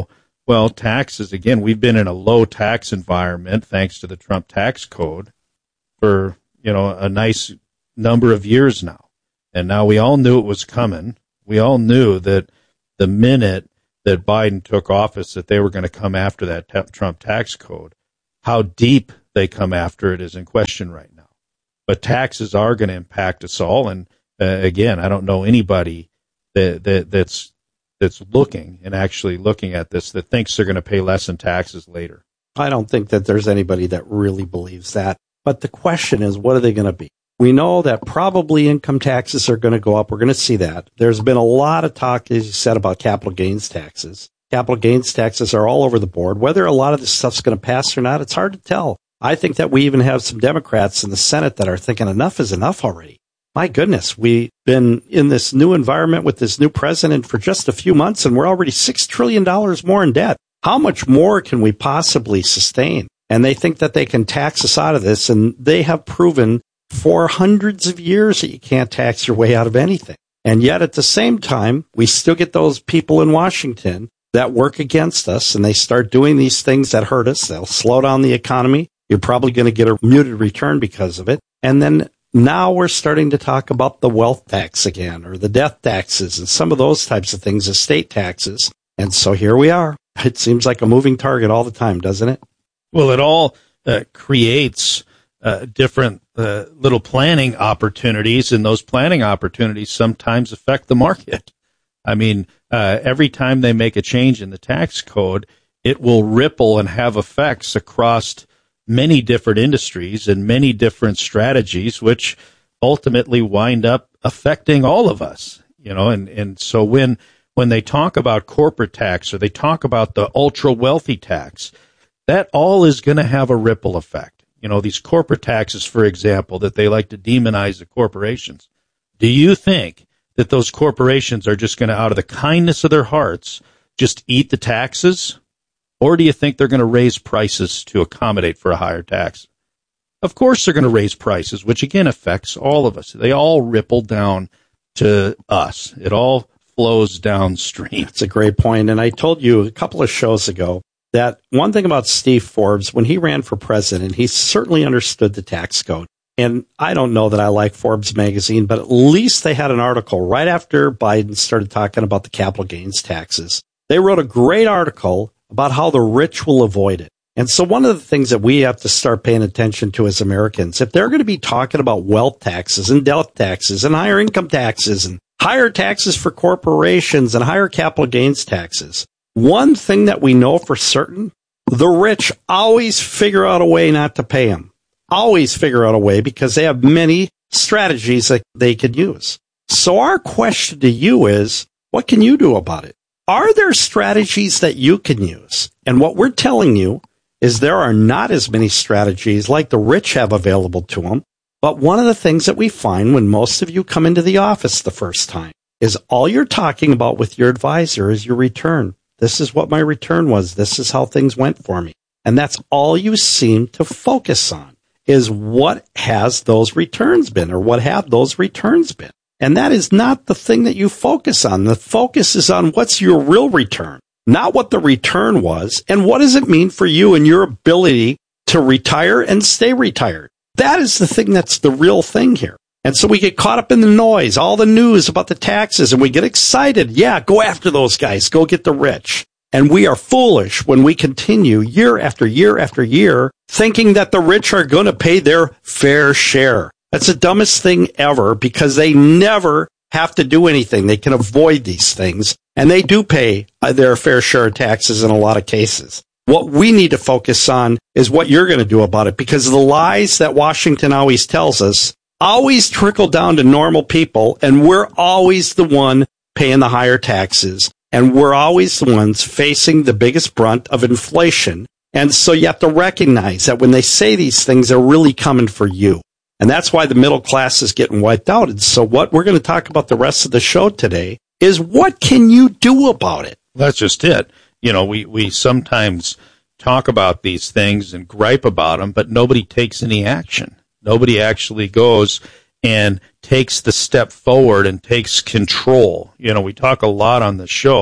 Well, taxes, again, we've been in a low tax environment thanks to the Trump tax code for, you know, a nice number of years now. And now we all knew it was coming. We all knew that the minute that Biden took office that they were going to come after that t- Trump tax code. How deep they come after it is in question right now. But taxes are going to impact us all. And uh, again, I don't know anybody that, that that's that's looking and actually looking at this that thinks they're going to pay less in taxes later. I don't think that there's anybody that really believes that. But the question is, what are they going to be? We know that probably income taxes are going to go up. We're going to see that. There's been a lot of talk, as you said, about capital gains taxes. Capital gains taxes are all over the board. Whether a lot of this stuff's going to pass or not, it's hard to tell. I think that we even have some Democrats in the Senate that are thinking enough is enough already. My goodness, we've been in this new environment with this new president for just a few months, and we're already six trillion dollars more in debt. How much more can we possibly sustain? And they think that they can tax us out of this, and they have proven for hundreds of years that you can't tax your way out of anything. And yet at the same time, we still get those people in Washington that work against us, and they start doing these things that hurt us. They'll slow down the economy. You're probably going to get a muted return because of it. And then now we're starting to talk about the wealth tax again, or the death taxes, and some of those types of things, estate taxes. And so here we are. It seems like a moving target all the time, doesn't it? Well, it all uh, creates uh, different uh, little planning opportunities, and those planning opportunities sometimes affect the market. I mean, uh, every time they make a change in the tax code, it will ripple and have effects across many different industries and many different strategies, which ultimately wind up affecting all of us. You know, and, and so when when they talk about corporate tax or they talk about the ultra wealthy tax, that all is going to have a ripple effect. You know, these corporate taxes, for example, that they like to demonize the corporations. Do you think that those corporations are just going to, out of the kindness of their hearts, just eat the taxes? Or do you think they're going to raise prices to accommodate for a higher tax? Of course they're going to raise prices, which again affects all of us. They all ripple down to us. It all flows downstream. That's a great point. And I told you a couple of shows ago that one thing about Steve Forbes, when he ran for president, he certainly understood the tax code. And I don't know that I like Forbes magazine, but at least they had an article right after Biden started talking about the capital gains taxes. They wrote a great article about how the rich will avoid it. And so one of the things that we have to start paying attention to as Americans, if they're going to be talking about wealth taxes and death taxes and higher income taxes and higher taxes for corporations and higher capital gains taxes, one thing that we know for certain, the rich always figure out a way not to pay them. Always figure out a way because they have many strategies that they could use. So our question to you is, what can you do about it? Are there strategies that you can use? And what we're telling you is there are not as many strategies like the rich have available to them. But one of the things that we find when most of you come into the office the first time is all you're talking about with your advisor is your return. This is what my return was. This is how things went for me. And that's all you seem to focus on is what has those returns been or what have those returns been. And that is not the thing that you focus on. The focus is on what's your real return, not what the return was, and what does it mean for you and your ability to retire and stay retired. That is the thing that's the real thing here. And so we get caught up in the noise, all the news about the taxes, and we get excited. Yeah, go after those guys. Go get the rich. And we are foolish when we continue year after year after year thinking that the rich are going to pay their fair share. That's the dumbest thing ever because they never have to do anything. They can avoid these things, and they do pay their fair share of taxes in a lot of cases. What we need to focus on is what you're going to do about it because the lies that Washington always tells us always trickle down to normal people, and we're always the one paying the higher taxes, and we're always the ones facing the biggest brunt of inflation. And so you have to recognize that when they say these things, they're really coming for you. And that's why the middle class is getting wiped out. And so what we're going to talk about the rest of the show today is what can you do about it? That's just it. You know, we, we sometimes talk about these things and gripe about them, but nobody takes any action. Nobody actually goes and takes the step forward and takes control. You know, we talk a lot on the show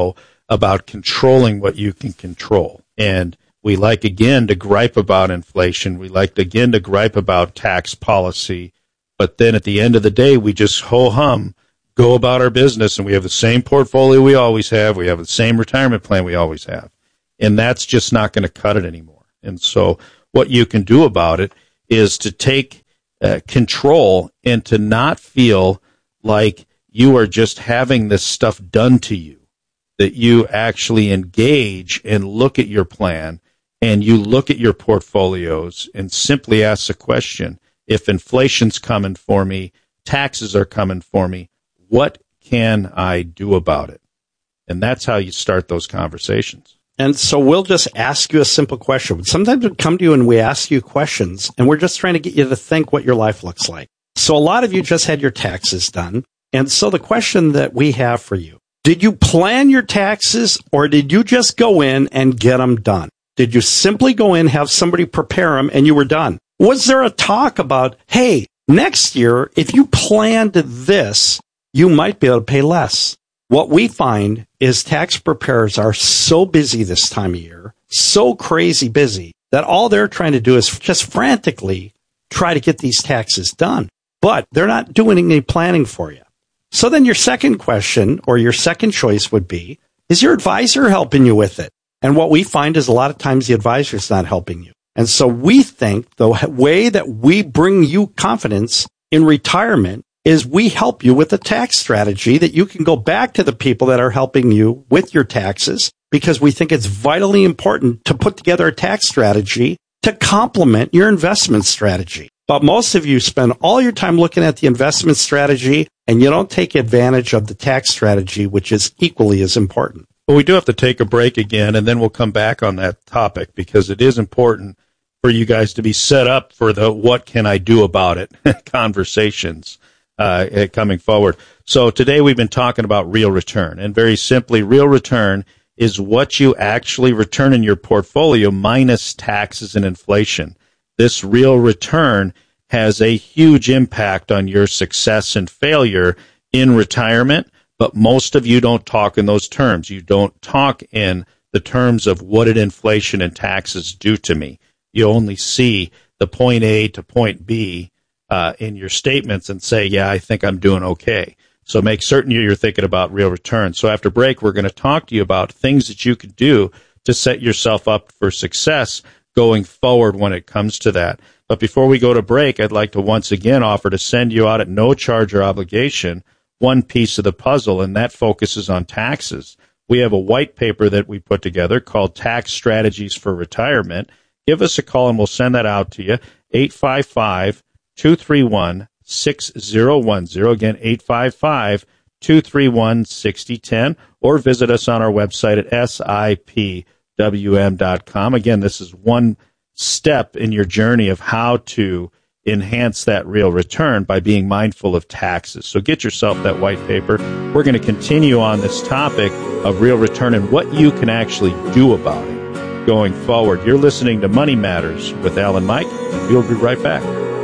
about controlling what you can control. And we like, again, to gripe about inflation. We like, again, to gripe about tax policy. But then at the end of the day, we just ho-hum, go about our business, and we have the same portfolio we always have. We have the same retirement plan we always have. And that's just not going to cut it anymore. And so what you can do about it is to take uh, control and to not feel like you are just having this stuff done to you, that you actually engage and look at your plan and you look at your portfolios and simply ask the question, if inflation's coming for me, taxes are coming for me, what can I do about it? And that's how you start those conversations. And so we'll just ask you a simple question. Sometimes we come to you and we ask you questions, and we're just trying to get you to think what your life looks like. So a lot of you just had your taxes done. And so the question that we have for you, did you plan your taxes, or did you just go in and get them done? Did you simply go in, have somebody prepare them, and you were done? Was there a talk about, hey, next year, if you planned this, you might be able to pay less? What we find is tax preparers are so busy this time of year, so crazy busy, that all they're trying to do is just frantically try to get these taxes done. But they're not doing any planning for you. So then your second question, or your second choice, would be, is your advisor helping you with it? And what we find is a lot of times the advisor is not helping you. And so we think the way that we bring you confidence in retirement is we help you with a tax strategy that you can go back to the people that are helping you with your taxes, because we think it's vitally important to put together a tax strategy to complement your investment strategy. But most of you spend all your time looking at the investment strategy, and you don't take advantage of the tax strategy, which is equally as important. Well, we do have to take a break again, and then we'll come back on that topic, because it is important for you guys to be set up for the what can I do about it conversations uh, coming forward. So today we've been talking about real return, and very simply, real return is what you actually return in your portfolio minus taxes and inflation. This real return has a huge impact on your success and failure in retirement, but most of you don't talk in those terms. You don't talk in the terms of what did inflation and taxes do to me. You only see the point A to point B uh, in your statements and say, yeah, I think I'm doing okay. So make certain you're thinking about real return. So after break, we're going to talk to you about things that you could do to set yourself up for success going forward when it comes to that. But before we go to break, I'd like to once again offer to send you out at no charge or obligation one piece of the puzzle, and that focuses on taxes. We have a white paper that we put together called Tax Strategies for Retirement. Give us a call and we'll send that out to you. eight five five, two three one, six zero one zero. Again, eight five five, two three one, six zero one zero. Or visit us on our website at S I P W M dot com. Again, this is one step in your journey of how to enhance that real return by being mindful of taxes. So get yourself that white paper. We're going to continue on this topic of real return and what you can actually do about it going forward. You're listening to Money Matters with Al and Mike, and we'll be right back.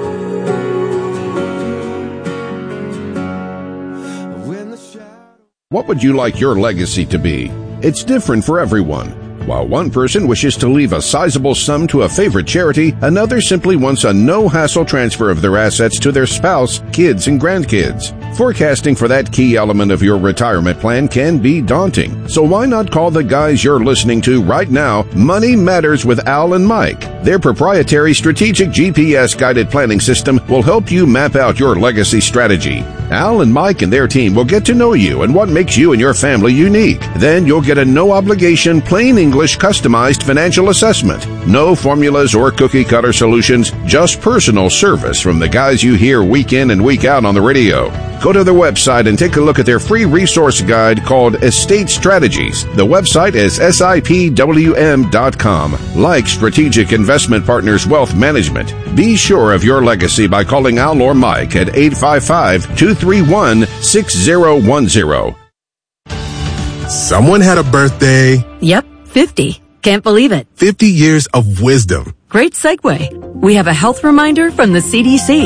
What would you like your legacy to be? It's different for everyone. While one person wishes to leave a sizable sum to a favorite charity, another simply wants a no-hassle transfer of their assets to their spouse, kids, and grandkids. Forecasting for that key element of your retirement plan can be daunting. So why not call the guys you're listening to right now, Money Matters with Al and Mike. Their proprietary strategic G P S-guided planning system will help you map out your legacy strategy. Al and Mike and their team will get to know you and what makes you and your family unique. Then you'll get a no-obligation, plain English customized financial assessment. No formulas or cookie-cutter solutions, just personal service from the guys you hear week in and week out on the radio. Go to their website and take a look at their free resource guide called Estate Strategies. The website is S I P W M dot com. Like Strategic Investment Partners Wealth Management, be sure of your legacy by calling Al or Mike at eight five five, two three one, six zero one zero. Someone had a birthday. Yep, fifty. Can't believe it. fifty years of wisdom. Great segue. We have a health reminder from the C D C.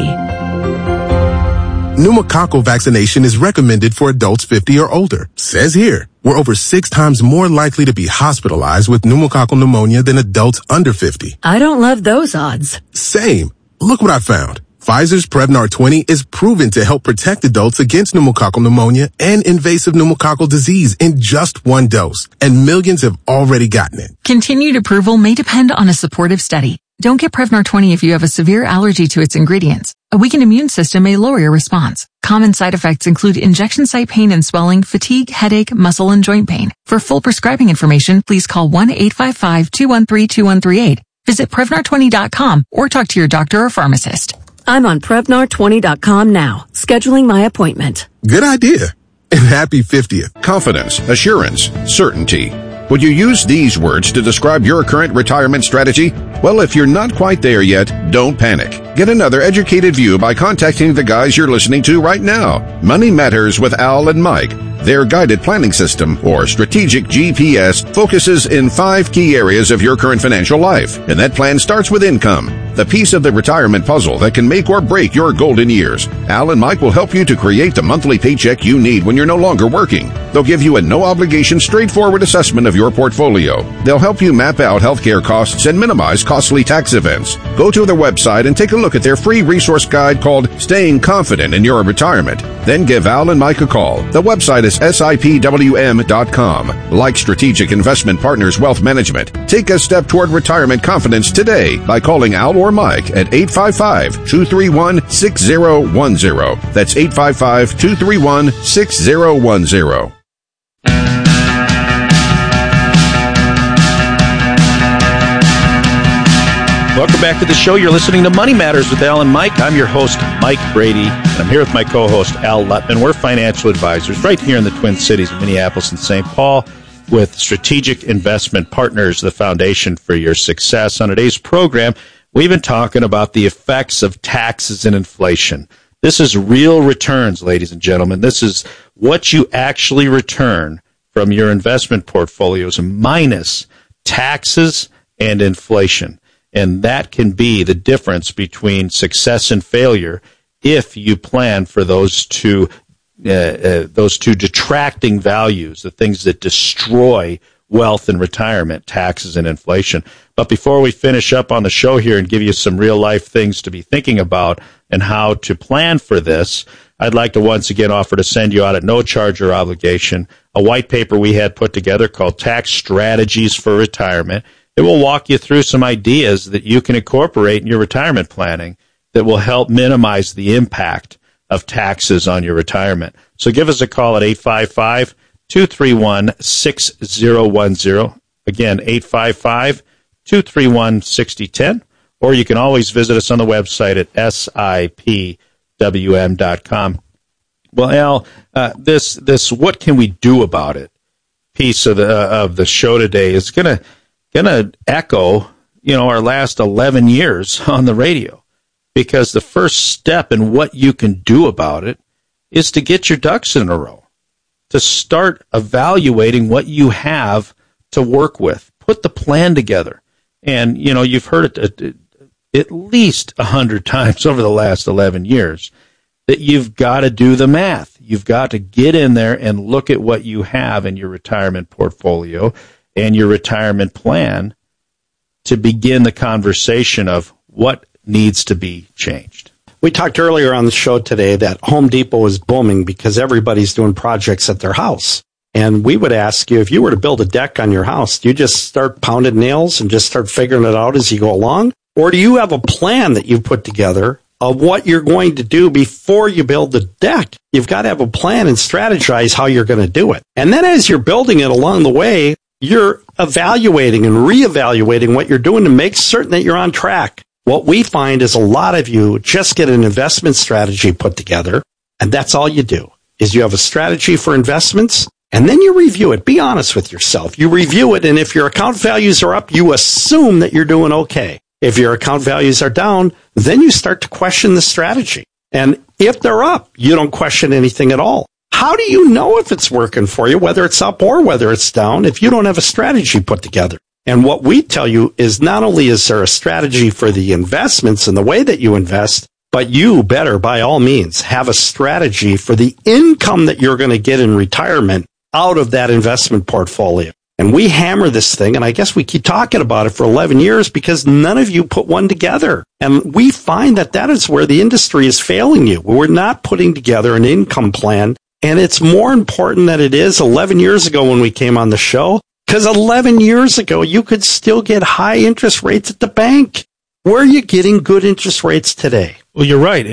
Pneumococcal vaccination is recommended for adults fifty or older. Says here, we're over six times more likely to be hospitalized with pneumococcal pneumonia than adults under fifty. I don't love those odds. Same. Look what I found. Pfizer's Prevnar twenty is proven to help protect adults against pneumococcal pneumonia and invasive pneumococcal disease in just one dose, and millions have already gotten it. Continued approval may depend on a supportive study. Don't get Prevnar twenty if you have a severe allergy to its ingredients. A weakened immune system may lower your response. Common side effects include injection site pain and swelling, fatigue, headache, muscle, and joint pain. For full prescribing information, please call one eight five five, two one three, two one three eight. Visit Prevnar twenty dot com or talk to your doctor or pharmacist. I'm on Prevnar twenty dot com now, scheduling my appointment. Good idea. And happy fiftieth. Confidence, assurance, certainty. Would you use these words to describe your current retirement strategy? Well, if you're not quite there yet, don't panic. Get another educated view by contacting the guys you're listening to right now. Money Matters with Al and Mike. Their guided planning system, or strategic G P S, focuses in five key areas of your current financial life. And that plan starts with income, the piece of the retirement puzzle that can make or break your golden years. Al and Mike will help you to create the monthly paycheck you need when you're no longer working. They'll give you a no-obligation, straightforward assessment of your portfolio. They'll help you map out healthcare costs and minimize costly tax events. Go to their website and take a look at their free resource guide called Staying Confident in Your Retirement. Then give Al and Mike a call. The website is S I P W M dot com. Like Strategic Investment Partners Wealth Management, take a step toward retirement confidence today by calling Al or Mike at eight five five, two three one, six zero one zero. That's eight five five, two three one, six zero one zero. Welcome back to the show. You're listening to Money Matters with Al and Mike. I'm your host, Mike Brady, and I'm here with my co-host, Al Lutman. We're financial advisors right here in the Twin Cities of Minneapolis and Saint Paul with Strategic Investment Partners, the foundation for your success. On today's program, we've been talking about the effects of taxes and inflation. This is real returns, ladies and gentlemen. This is what you actually return from your investment portfolios minus taxes and inflation. And that can be the difference between success and failure if you plan for those two uh, uh, those two detracting values, the things that destroy wealth and retirement, taxes and inflation. But before we finish up on the show here and give you some real-life things to be thinking about and how to plan for this, I'd like to once again offer to send you out at no charge or obligation a white paper we had put together called Tax Strategies for Retirement. It will walk you through some ideas that you can incorporate in your retirement planning that will help minimize the impact of taxes on your retirement. So give us a call at eight five five, two three one, six zero one zero. Again, eight five five, two three one, six zero one zero. Or you can always visit us on the website at S I P W M dot com. Well, Al, uh, this this what can we do about it piece of the uh, of the show today is going to going to echo, you know, our last eleven years on the radio, because the first step in what you can do about it is to get your ducks in a row, to start evaluating what you have to work with, put the plan together. And, you know, you've heard it at least a hundred times over the last eleven years that you've got to do the math. You've got to get in there and look at what you have in your retirement portfolio and your retirement plan to begin the conversation of what needs to be changed. We talked earlier on the show today that Home Depot is booming because everybody's doing projects at their house. And we would ask you, if you were to build a deck on your house, do you just start pounding nails and just start figuring it out as you go along? Or do you have a plan that you've put together of what you're going to do before you build the deck? You've got to have a plan and strategize how you're going to do it. And then as you're building it along the way, you're evaluating and reevaluating what you're doing to make certain that you're on track. What we find is a lot of you just get an investment strategy put together, and that's all you do, is you have a strategy for investments, and then you review it. Be honest with yourself. You review it, and if your account values are up, you assume that you're doing okay. If your account values are down, then you start to question the strategy. And if they're up, you don't question anything at all. How do you know if it's working for you, whether it's up or whether it's down, if you don't have a strategy put together? And what we tell you is not only is there a strategy for the investments and the way that you invest, but you better, by all means, have a strategy for the income that you're going to get in retirement out of that investment portfolio. And we hammer this thing, and I guess we keep talking about it for eleven years because none of you put one together. And we find that that is where the industry is failing you. We're not putting together an income plan, and it's more important than it is eleven years ago when we came on the show, because eleven years ago, you could still get high interest rates at the bank. Where are you getting good interest rates today? Well, you're right.